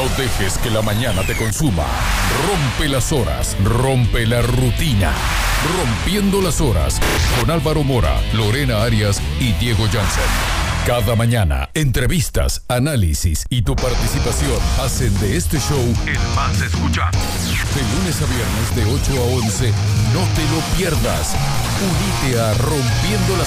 No dejes que la mañana te consuma. Rompe las horas, rompe la rutina. Rompiendo las horas con Álvaro Mora, Lorena Arias y Diego Jansen. Cada mañana, entrevistas, análisis y tu participación hacen de este show el más escuchado. De lunes a viernes de 8 a 11, no te lo pierdas. Unite a Rompiendo las